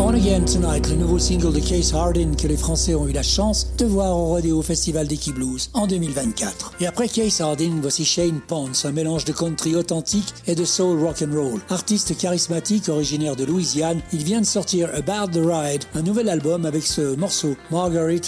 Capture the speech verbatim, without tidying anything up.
On Again Tonight, le nouveau single de Case Hardin que les Français ont eu la chance de voir au Rodeo Festival d'Iki Blues en deux mille vingt-quatre. Et après Case Hardin, voici Shane Ponce, un mélange de country authentique et de soul rock'n'roll. Artiste charismatique originaire de Louisiane, il vient de sortir About the Ride, un nouvel album avec ce morceau Marguerite